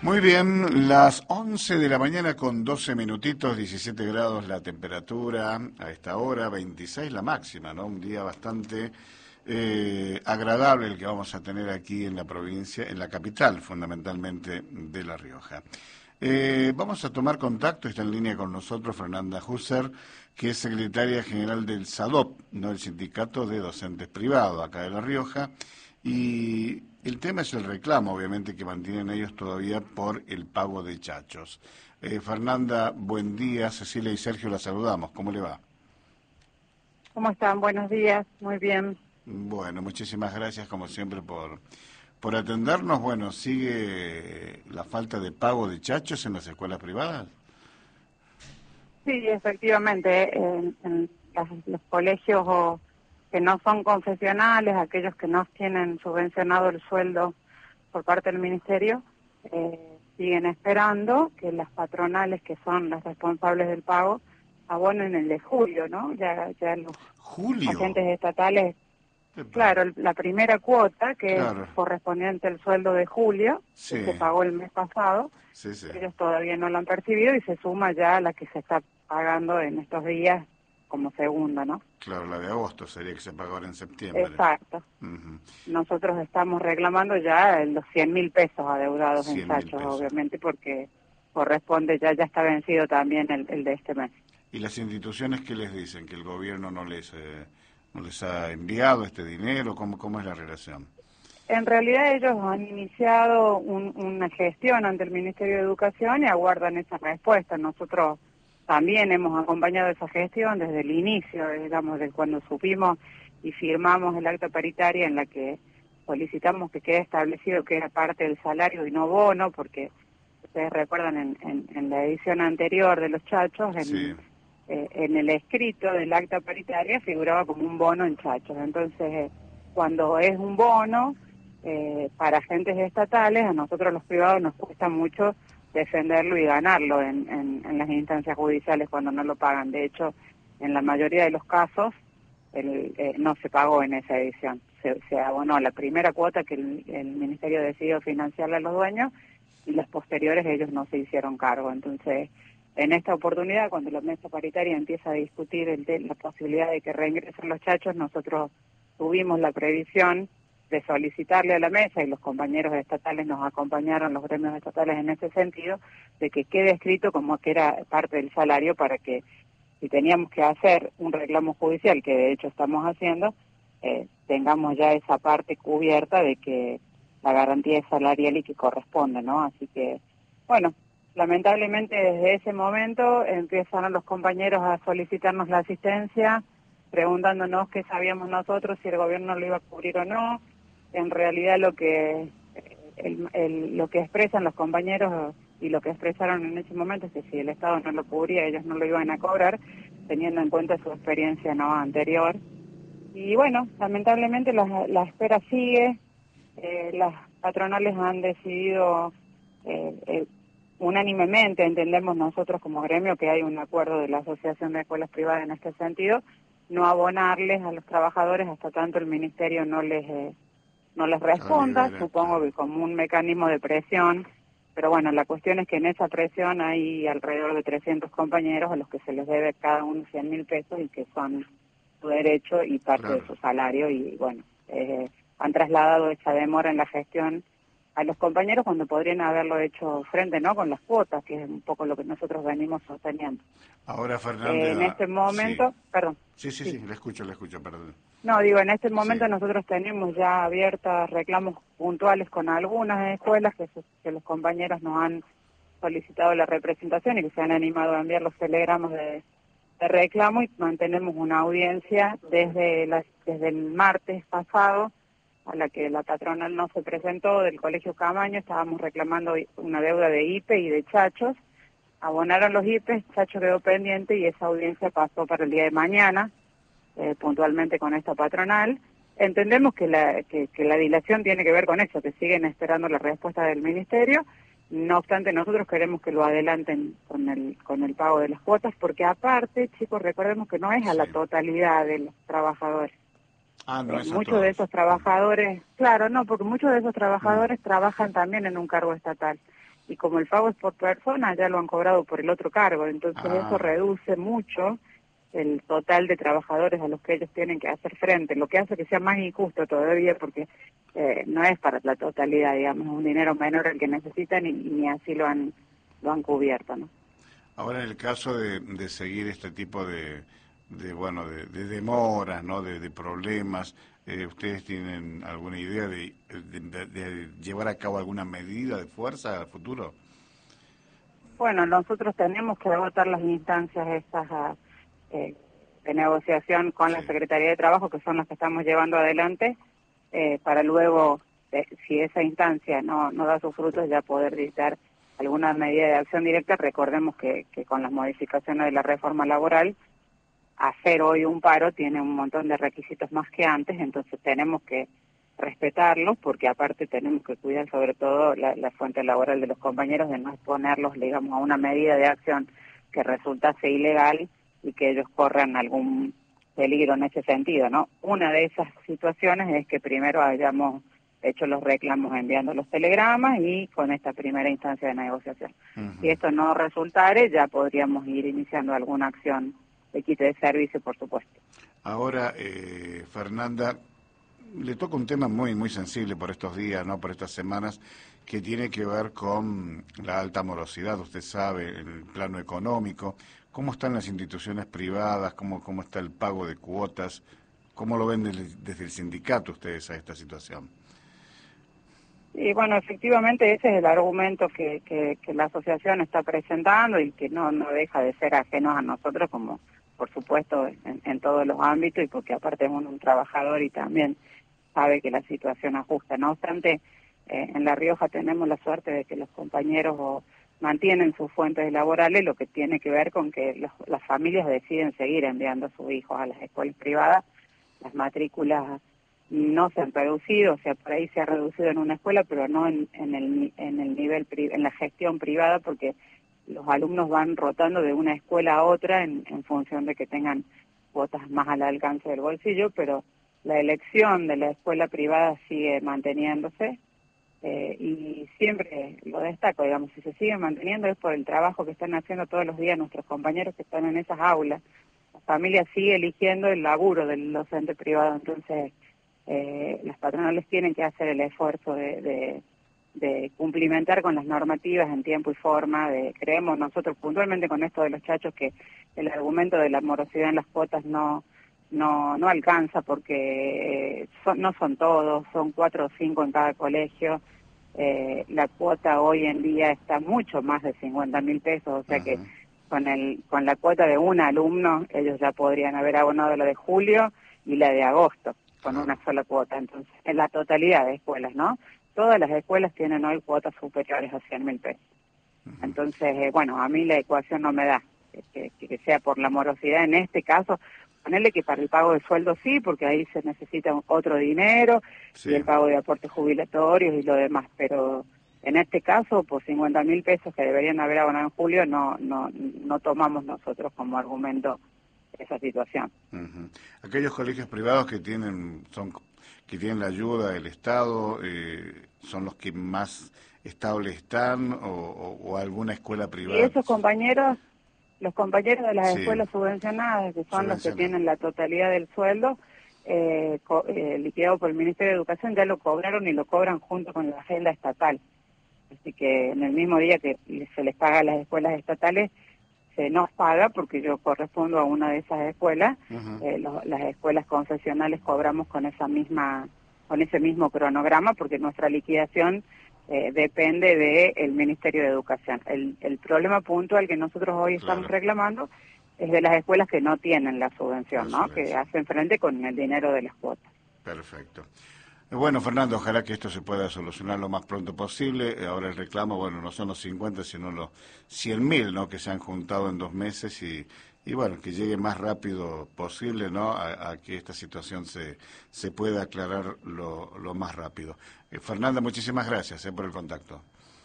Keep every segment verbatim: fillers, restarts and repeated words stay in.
Muy bien, las once de la mañana con doce minutitos, diecisiete grados la temperatura a esta hora, veintiséis la máxima, ¿no? Un día bastante eh, agradable el que vamos a tener aquí en la provincia, en la capital fundamentalmente de La Rioja. Eh, vamos a tomar contacto, está en línea con nosotros Fernanda Husser, que es secretaria general del SADOP, ¿no? El Sindicato de Docentes Privados acá de La Rioja. Y el tema es el reclamo, obviamente, que mantienen ellos todavía por el pago de chachos. Eh, Fernanda, buen día. Cecilia y Sergio la saludamos. ¿Cómo le va? ¿Cómo están? Buenos días. Muy bien. Bueno, muchísimas gracias, como siempre, por, por atendernos. Bueno, ¿sigue la falta de pago de chachos en las escuelas privadas? Sí, efectivamente. En, en las- los colegios o que no son confesionales, aquellos que no tienen subvencionado el sueldo por parte del Ministerio, eh, siguen esperando que las patronales, que son las responsables del pago, abonen el de julio, ¿no? Ya, ya los Julio. agentes estatales, Epa, claro, el- la primera cuota, que es claro, correspondiente al sueldo de julio, que sí, se pagó el mes pasado, sí, sí. ellos todavía no lo han percibido y se suma ya a la que se está pagando en estos días como segunda, ¿no? Claro, la de agosto sería que se pagó ahora en septiembre. Exacto. Ujú. Nosotros estamos reclamando ya los cien mil pesos adeudados en cien mil chachos, pesos. obviamente, porque corresponde, ya ya está vencido también el, el de este mes. ¿Y las instituciones qué les dicen? ¿Que el gobierno no les eh, no les ha enviado este dinero? ¿Cómo, cómo es la relación? En realidad ellos han iniciado un- una gestión ante el Ministerio de Educación y aguardan esa respuesta. Nosotros también hemos acompañado esa gestión desde el inicio, digamos, de cuando supimos y firmamos el acta paritaria en la que solicitamos que quede establecido que era parte del salario y no bono, porque ustedes recuerdan en, en- en la edición anterior de los chachos, Sí, en, eh, en el escrito del acta paritaria figuraba como un bono en chachos. Entonces, eh, cuando es un bono, eh, para agentes estatales, a nosotros los privados nos cuesta mucho defenderlo y ganarlo en, en, en las instancias judiciales cuando no lo pagan. De hecho, en la mayoría de los casos el, eh, no se pagó en esa edición. Se, se abonó la primera cuota que el, el Ministerio decidió financiarle a los dueños y las posteriores ellos no se hicieron cargo. Entonces, en esta oportunidad, cuando la mesa paritaria empieza a discutir el de, la posibilidad de que reingresen los chachos, nosotros tuvimos la previsión de solicitarle a la mesa, y los compañeros estatales nos acompañaron, los gremios estatales en ese sentido, de que quede escrito como que era parte del salario para que, si teníamos que hacer un reclamo judicial, que de hecho estamos haciendo, eh, tengamos ya esa parte cubierta de que la garantía es salarial y que corresponde, ¿no? Así que, bueno, lamentablemente desde ese momento empezaron los compañeros a solicitarnos la asistencia, preguntándonos qué sabíamos nosotros, si el gobierno lo iba a cubrir o no. En realidad lo que el, el, lo que expresan los compañeros y lo que expresaron en ese momento es que si el Estado no lo cubría, ellos no lo iban a cobrar, teniendo en cuenta su experiencia no anterior. Y bueno, lamentablemente la, la espera sigue. Eh, las patronales han decidido eh, eh, unánimemente, entendemos nosotros como gremio que hay un acuerdo de la Asociación de Escuelas Privadas en este sentido, no abonarles a los trabajadores hasta tanto el Ministerio no les eh, no les claro, responda, libera, supongo claro. que como un mecanismo de presión, pero bueno, la cuestión es que en esa presión hay alrededor de trescientos compañeros a los que se les debe cada uno cien mil pesos y que son su derecho y parte de Claro. su salario y bueno, eh, han trasladado esa demora en la gestión a los compañeros cuando podrían haberlo hecho frente, ¿no?, con las cuotas, que es un poco lo que nosotros venimos sosteniendo. Ahora, Eh, en Fernanda, este sí. momento, perdón, Sí, sí, sí. sí, le escucho, le escucho, perdón. No, digo, en este Sí, momento nosotros tenemos ya abiertas reclamos puntuales con algunas escuelas que, su- que los compañeros nos han solicitado la representación y que se han animado a enviar los telegramas de, de reclamo y mantenemos una audiencia desde, la, desde el martes pasado a la que la patronal no se presentó del Colegio Camaño. Estábamos reclamando una deuda de I P E y de chachos. Abonaron los I P Es, chacho quedó pendiente y esa audiencia pasó para el día de mañana. Eh, puntualmente con esta patronal. Entendemos que la, que, que la dilación tiene que ver con eso, que siguen esperando la respuesta del Ministerio. No obstante, nosotros queremos que lo adelanten con el con el pago de las cuotas, porque aparte, chicos, recordemos que no es a sí. la totalidad de los trabajadores. Ah, no Eh, es a muchos de todos. esos trabajadores, claro, no, porque muchos de esos Mm. trabajadores trabajan también en un cargo estatal. y como el pago es por persona, ya lo han cobrado por el otro cargo, entonces Ah. eso reduce mucho el total de trabajadores a los que ellos tienen que hacer frente, lo que hace que sea más injusto todavía porque eh, no es para la totalidad, digamos, es un dinero menor el que necesitan y, y ni así lo han lo han cubierto, ¿no? Ahora, en el caso de, de seguir este tipo de, de bueno, de, de demoras, ¿no? De, de problemas, eh, ¿ustedes tienen alguna idea de, de, de- de llevar a cabo alguna medida de fuerza al futuro? Bueno, nosotros tenemos que agotar las instancias estas a, eh, de negociación con la Sí. Secretaría de Trabajo, que son las que estamos llevando adelante, eh, para luego, eh, si esa instancia no, no da sus frutos, ya poder dictar alguna medida de acción directa. Recordemos que, que con las modificaciones de la reforma laboral, hacer hoy un paro tiene un montón de requisitos más que antes, entonces tenemos que respetarlos porque aparte tenemos que cuidar sobre todo la, la fuente laboral de los compañeros, de no exponerlos, digamos, a una medida de acción que resultase ilegal y que ellos corran algún peligro en ese sentido, ¿no? Una de esas situaciones es que primero hayamos hecho los reclamos enviando los telegramas y con esta primera instancia de negociación. Ujú. Si esto no resultare, ya podríamos ir iniciando alguna acción de quite de servicio, por supuesto. Ahora, eh, Fernanda, le toca un tema muy, muy sensible por estos días, ¿no? Por estas semanas, que tiene que ver con la alta morosidad, usted sabe, en el plano económico. ¿Cómo están las instituciones privadas? ¿Cómo, cómo está el pago de cuotas? ¿Cómo lo ven del- desde el sindicato ustedes a esta situación? Y bueno, efectivamente ese es el argumento que, que, que la asociación está presentando y que no, no deja de ser ajeno a nosotros, como por supuesto en, en todos los ámbitos, y porque aparte es uno un trabajador y también sabe que la situación ajusta. No obstante, eh, en La Rioja tenemos la suerte de que los compañeros o, mantienen sus fuentes laborales, lo que tiene que ver con que los, las familias deciden seguir enviando a sus hijos a las escuelas privadas. Las matrículas no se han reducido, o sea, por ahí se ha reducido en una escuela, pero no en, en el en el nivel pri- en la gestión privada, porque los alumnos van rotando de una escuela a otra en, en función de que tengan cuotas más al alcance del bolsillo, pero la elección de la escuela privada sigue manteniéndose, eh, y siempre lo destaco, digamos, si se sigue manteniendo es por el trabajo que están haciendo todos los días nuestros compañeros que están en esas aulas. La familia sigue eligiendo el laburo del docente privado, entonces eh, las patronales tienen que hacer el esfuerzo de, de, de cumplimentar con las normativas en tiempo y forma. De, creemos nosotros puntualmente con esto de los chachos que el argumento de la morosidad en las cuotas no no no alcanza, porque son, no son todos, son cuatro o cinco en cada colegio. Eh, la cuota hoy en día está mucho más de cincuenta mil pesos, o sea Ajá. que con el con la cuota de un alumno ellos ya podrían haber abonado la de julio y la de agosto con Claro. una sola cuota. Entonces, en la totalidad de escuelas, ¿no? Todas las escuelas tienen hoy cuotas superiores a cien mil pesos. Ujú. Entonces, eh, bueno, a mí la ecuación no me da que, que, que sea por la morosidad en este caso. Ponerle que para el pago de sueldo sí, porque ahí se necesita otro dinero, Sí. y el pago de aportes jubilatorios y lo demás, pero en este caso, por cincuenta mil pesos que deberían haber abonado en julio, no, no, no tomamos nosotros como argumento esa situación. Ujú. Aquellos colegios privados que tienen son que tienen la ayuda del Estado, eh, son los que más estables están, o, o- o alguna escuela Y privada. esos compañeros, los compañeros de las Sí. escuelas subvencionadas, que son los que Subvencionadas. tienen la totalidad del sueldo, eh, co- eh, liquidado por el Ministerio de Educación, ya lo cobraron y lo cobran junto con la agenda estatal. Así que en el mismo día que se les paga a las escuelas estatales, se nos paga, porque yo correspondo a una de esas escuelas. Ujú. Eh, lo- las escuelas concesionales cobramos con esa misma, con ese mismo cronograma, porque nuestra liquidación eh, depende del Ministerio de Educación. El, el problema puntual que nosotros hoy estamos Claro. reclamando es de las escuelas que no tienen la subvención, La ¿no? Que subvención. hacen frente con el dinero de las cuotas. Perfecto. Bueno, Fernando, ojalá que esto se pueda solucionar lo más pronto posible. Eh, Ahora el reclamo, bueno, no son los cincuenta, sino los cien mil, ¿no? Que se han juntado en dos meses y, y bueno, que llegue más rápido posible, ¿no? A, a que esta situación se, se pueda aclarar lo, lo más rápido. Eh, Fernanda, muchísimas gracias, eh, por el contacto.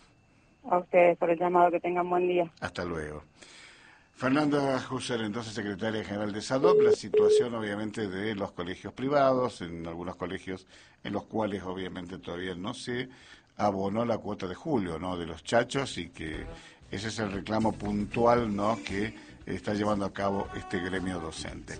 A ustedes por el llamado, que tengan buen día. Hasta luego. Fernanda Husser, entonces secretaria general de SADOP, la situación obviamente de los colegios privados, en algunos colegios en los cuales obviamente todavía no se abonó la cuota de julio, ¿no? De los chachos, y que ese es el reclamo puntual, ¿no? Que está llevando a cabo este gremio docente.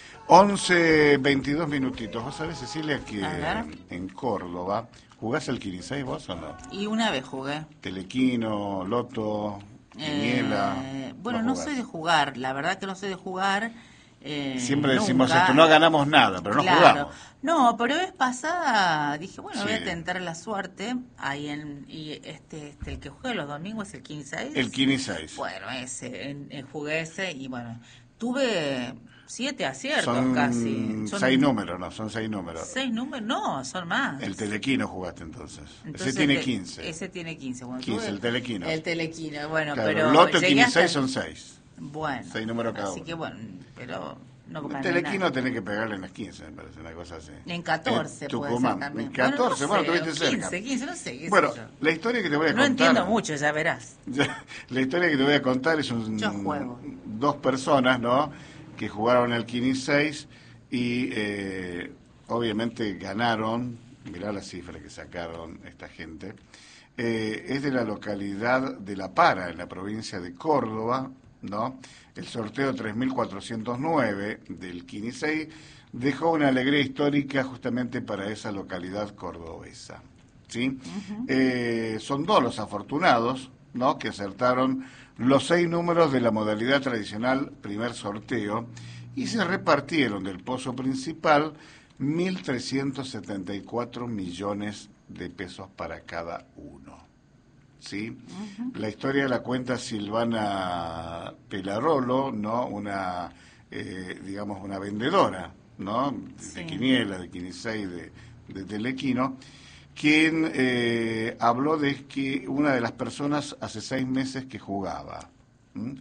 once, veintidós minutitos. ¿Vos sabés, Cecilia, que en Córdoba jugás el quince vos o no? Y una vez jugué. Telequino, Loto, Quiniela. Eh, bueno, no, no soy de jugar, la verdad que no soy de jugar. Eh, Siempre decimos nunca. esto, no ganamos nada, pero no claro. jugamos. No, pero vez pasada dije, bueno, sí. voy a tentar la suerte. Ahí en, y este, este, el que juega los domingos es el quince. El quince. Bueno, ese, en, en jugué ese y bueno, tuve siete aciertos son casi. Son seis números, no, son seis números. ¿Seis números? No, son más. El Telequino jugaste entonces. entonces ese tiene te, quince. Ese tiene quince. Bueno, quince, tuve el Telequino. El Telequino, bueno, claro, pero... Loto y quince hasta... son seis. Bueno. Seis números cada así uno. que bueno, pero... No el Telequino tenés que pegarle en las quince, me parece, una cosa así. En catorce en puede Tucumán. ser también. En catorce, bueno, no bueno, sé, tuviste cerca. quince, quince, no sé. Qué bueno, sé yo. La historia que te voy a no contar... No entiendo mucho, ya verás. La historia que te voy a contar es un... Yo juego. Dos personas, ¿no?, que jugaron el quince y eh, obviamente ganaron. Mirá la cifra que sacaron esta gente. Eh, es de la localidad de La Para, en la provincia de Córdoba, ¿no? El sorteo tres mil cuatrocientos nueve del quince dejó una alegría histórica justamente para esa localidad cordobesa, ¿sí? Uh-huh. Eh, son dos los afortunados, ¿no?, que acertaron los seis números de la modalidad tradicional primer sorteo y se repartieron del pozo principal mil trescientos setenta y cuatro millones de pesos para cada uno. ¿Sí? Uh-huh. La historia la cuenta Silvana Pelarolo, ¿no?, una, eh, digamos, una vendedora, ¿no?, sí. de Quiniela, de quince, de, de Telequino, quien eh, habló de que una de las personas hace seis meses que jugaba, ¿m?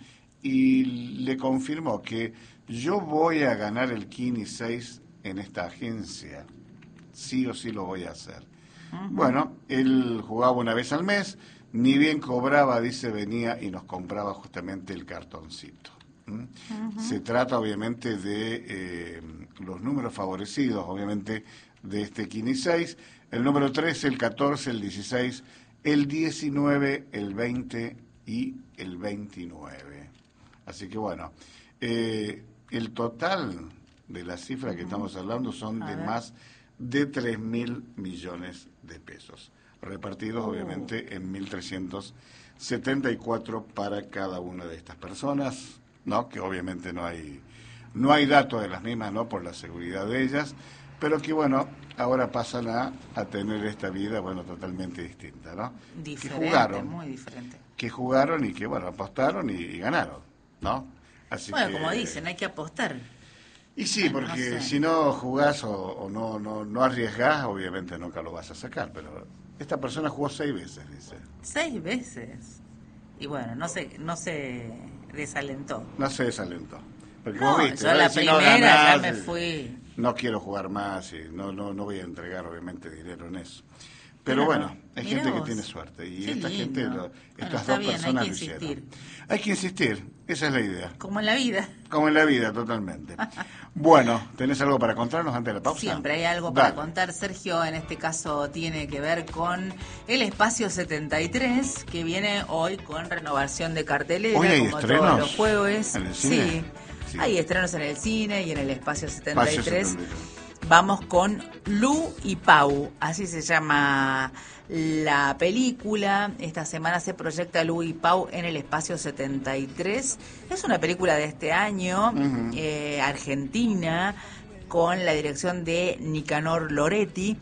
y le confirmó que yo voy a ganar el quince en esta agencia, sí o sí lo voy a hacer. Uh-huh. Bueno, él jugaba una vez al mes, ni bien cobraba, dice, venía y nos compraba justamente el cartoncito. ¿Mm? Uh-huh. Se trata obviamente de eh, los números favorecidos, obviamente, de este quince, el número trece, el catorce, el dieciséis, el diecinueve, el veinte y el veintinueve. Así que bueno, eh, el total de la cifra uh-huh. que estamos hablando son A de ver. más de tres mil millones de pesos, repartidos uh. obviamente en mil trescientos setenta y cuatro para cada una de estas personas, ¿no?, que obviamente no hay no hay datos de las mismas, ¿no?, por la seguridad de ellas, pero que bueno, ahora pasan a, a tener esta vida, bueno, totalmente distinta, ¿no? Diferente, que jugaron, muy diferente. Que jugaron y que, bueno, apostaron y, y ganaron, ¿no? Así bueno, que, como dicen, hay que apostar. Y sí, porque no sé. si no jugás o, o no, no, no arriesgás, obviamente nunca lo vas a sacar, pero esta persona jugó seis veces, dice. ¿Seis veces? Y bueno, no se, no se desalentó. No se desalentó. Porque no, vos viste, yo la si primera no ganás, ya me fui. No quiero jugar más y no, no, no voy a entregar obviamente dinero en eso. Pero bueno, bueno hay gente vos. que tiene suerte y Qué esta lindo. gente, lo, bueno, estas dos bien, personas hay que lo hicieron. insistir. Hay que insistir, esa es la idea. Como en la vida. Como en la vida, totalmente. Bueno, ¿tenés algo para contarnos antes de la pausa? Siempre hay algo Dale. para contar, Sergio. En este caso tiene que ver con el Espacio setenta y tres, que viene hoy con renovación de cartelera, ¿Hoy hay como estrenos todos los jueves. en el cine? Sí. Sí. Hay estrenos en el cine y en el Espacio setenta y tres. setenta y tres. Vamos con Lu y Pau, así se llama la película. Esta semana se proyecta Lu y Pau en el Espacio setenta y tres. Es una película de este año, uh-huh. eh, argentina, con la dirección de Nicanor Loretti,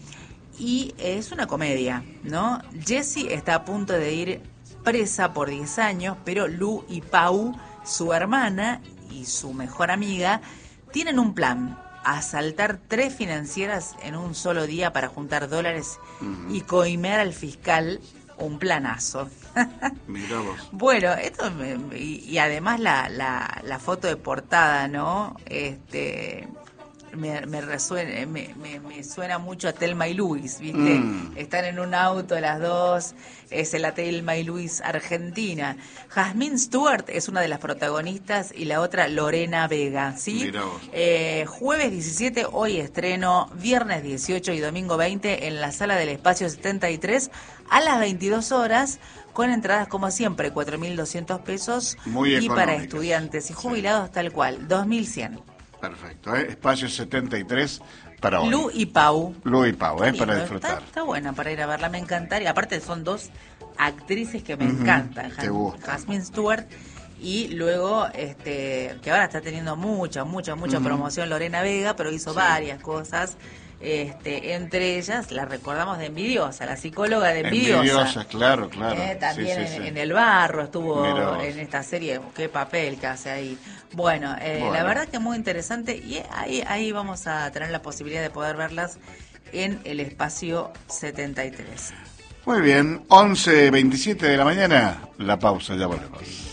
y es una comedia, ¿no? Jessie está a punto de ir presa por diez años, pero Lu y Pau, su hermana y su mejor amiga, tienen un plan: asaltar tres financieras en un solo día para juntar dólares uh-huh. y coimear al fiscal. Un planazo. Mirá vos. Bueno, esto me, y, y además la, la, la foto de portada, ¿no? Este me, me, resuena, me, me, me suena mucho a Thelma y Luis, ¿viste? Mm. Están en un auto las dos, es la Thelma y Luis argentina. Jasmine Stewart es una de las protagonistas y la otra Lorena Vega, ¿sí? Mirá vos. Eh, jueves diecisiete, hoy estreno, viernes dieciocho y domingo veinte en la Sala del Espacio setenta y tres a las veintidós horas, con entradas como siempre, cuatro mil doscientos pesos. Muy y para económicas. estudiantes y jubilados Sí. tal cual, dos mil cien. Perfecto, ¿eh? Espacio setenta y tres para hoy. Lu y Pau. Lu y Pau, ¿eh? Lindo, Para disfrutar. Está, está buena para ir a verla, me encantaría. Aparte son dos actrices que me Ujú, encantan, te gusta. Jasmine Stewart y luego, este que ahora está teniendo mucha, mucha, mucha Ujú. promoción, Lorena Vega, pero hizo Sí. varias cosas. Este, entre ellas la recordamos de Envidiosa, la psicóloga de Envidiosa. Envidiosas, claro, claro. Eh, también Sí, sí, en, sí. en El Barro estuvo Mirá vos. en esta serie, qué papel que hace ahí. Bueno, eh, Bueno. la verdad que muy interesante y ahí, ahí vamos a tener la posibilidad de poder verlas en el Espacio setenta y tres. Muy bien, once veintisiete de la mañana, la pausa, ya volvemos.